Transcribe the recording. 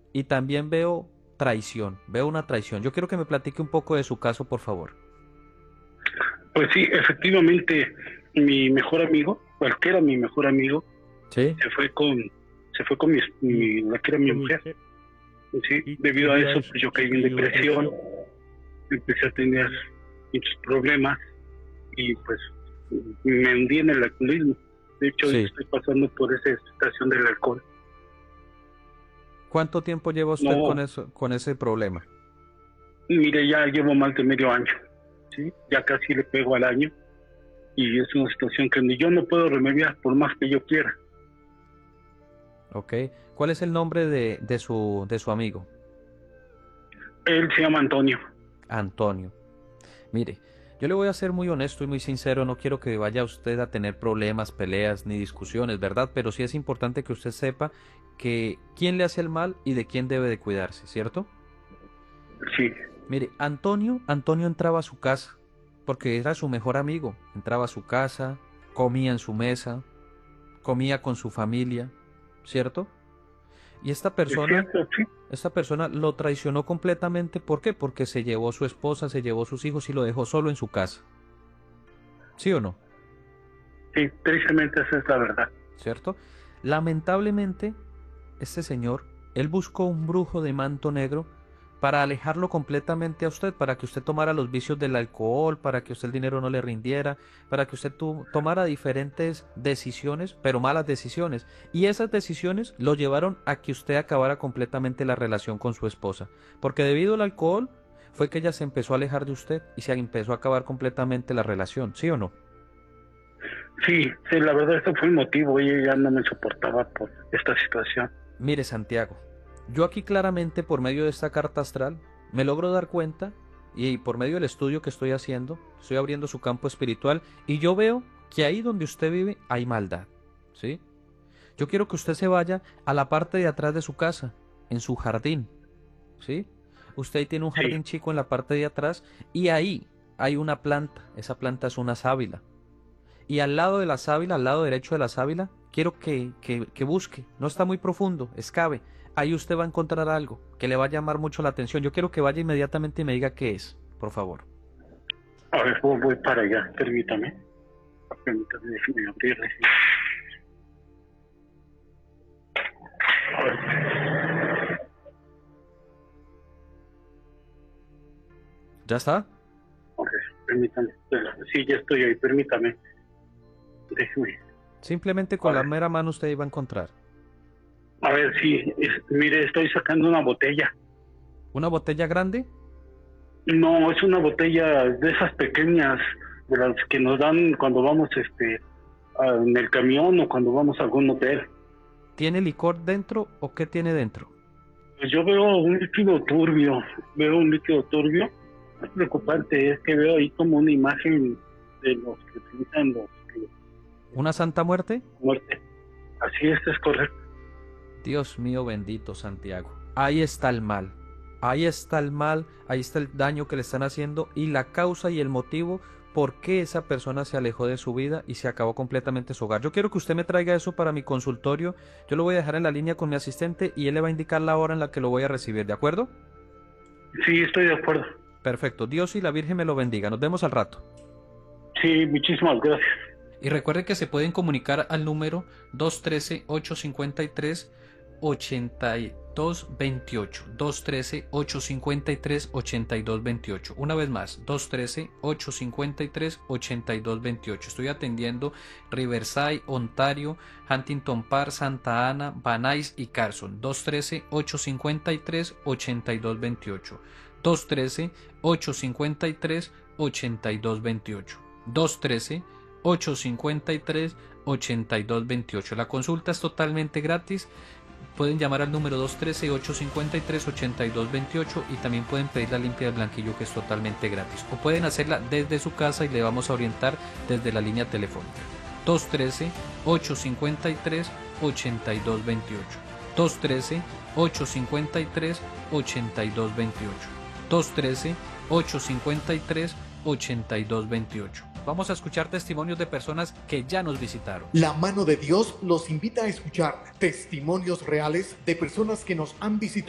y también veo traición, veo una traición. Yo quiero que me platique un poco de su caso, por favor. Pues sí, efectivamente, mi mejor amigo, el que era mi mejor amigo, Sí. se fue con, se fue con la que era mi mujer. Sí, debido a eso, pues yo caí en depresión, empecé a tener muchos problemas y pues me hundí en el alcoholismo. De hecho, Sí. estoy pasando por esa situación del alcohol. ¿Cuánto tiempo lleva usted con No, eso, con ese problema? mire, ya llevo más de medio año, ¿sí? Ya casi le pego al año y es una situación que ni yo no puedo remediar por más que yo quiera. ¿Ok? ¿Cuál es el nombre de su amigo? Él se llama Antonio. Antonio. Mire, yo le voy a ser muy honesto y muy sincero, no quiero que vaya usted a tener problemas, peleas ni discusiones, ¿verdad? Pero sí es importante que usted sepa que quién le hace el mal y de quién debe de cuidarse, ¿cierto? Sí, Mire, Antonio entraba a su casa porque era su mejor amigo. Entraba a su casa, comía en su mesa, comía con su familia, ¿cierto? Y es cierto, sí. esta persona lo traicionó completamente. ¿Por qué? Porque se llevó su esposa, se llevó sus hijos y lo dejó solo en su casa. ¿Sí o no? Sí, tristemente esa es la verdad. ¿Cierto? Lamentablemente, este señor, él buscó un brujo de manto negro para alejarlo completamente a usted, para que usted tomara los vicios del alcohol, para que usted el dinero no le rindiera, para que usted tomara diferentes decisiones, pero malas decisiones. Y esas decisiones lo llevaron a que usted acabara completamente la relación con su esposa, porque debido al alcohol fue que ella se empezó a alejar de usted y se empezó a acabar completamente la relación, ¿sí o no? Sí, sí, la verdad ese fue el motivo. Ella ya no me soportaba por esta situación. Mire, Santiago, yo aquí claramente por medio de esta carta astral me logro dar cuenta y por medio del estudio que estoy haciendo, estoy abriendo su campo espiritual y yo veo que ahí donde usted vive hay maldad, ¿sí? Yo quiero que usted se vaya a la parte de atrás de su casa, en su jardín, ¿sí? Usted ahí tiene un Sí, jardín chico en la parte de atrás y ahí hay una planta, esa planta es una sábila. Y al lado de la sábila, al lado derecho de la sábila, quiero que busque. No está muy profundo, escabe. Ahí usted va a encontrar algo que le va a llamar mucho la atención. Yo quiero que vaya inmediatamente y me diga qué es, por favor. a ver, voy para allá, permítame. Permítame, déjeme abrirle. A ver, ¿Ya está? ok, permítame. Sí, ya estoy ahí, permítame. Déjeme. Simplemente A con la ver, mera mano usted iba a encontrar. a ver, sí, mire, estoy sacando una botella. ¿Una botella grande? No, es una botella de esas pequeñas, de las que nos dan cuando vamos en el camión o cuando vamos a algún hotel. ¿Tiene licor dentro o qué tiene dentro? Pues yo veo un líquido turbio, veo un líquido turbio. Es preocupante, es que veo ahí como una imagen de los que utilizan los que ¿Una santa muerte? muerte. Así es correcto. Dios mío bendito, Santiago. Ahí está el mal. Ahí está el mal, ahí está el daño que le están haciendo y la causa y el motivo por qué esa persona se alejó de su vida y se acabó completamente su hogar. Yo quiero que usted me traiga eso para mi consultorio. Yo lo voy a dejar en la línea con mi asistente y él le va a indicar la hora en la que lo voy a recibir, ¿de acuerdo? Sí, estoy de acuerdo. Perfecto. Dios y la Virgen me lo bendiga. Nos vemos al rato. Sí, muchísimas gracias. Y recuerde que se pueden comunicar al número 213-853-8228. 213-853-8228. Una vez más, 213-853-8228. Estoy atendiendo Riverside, Ontario, Huntington Park, Santa Ana, Van Nuys y Carson. 213-853-8228. 213-853-8228. 213-853-8228. La consulta es totalmente gratis. Pueden llamar al número 213-853-8228 y también pueden pedir la limpia del blanquillo, que es totalmente gratis. O pueden hacerla desde su casa y le vamos a orientar desde la línea telefónica. 213-853-8228. 213-853-8228. 213-853-8228. Vamos a escuchar testimonios de personas que ya nos visitaron. La mano de Dios los invita a escuchar testimonios reales de personas que nos han visitado.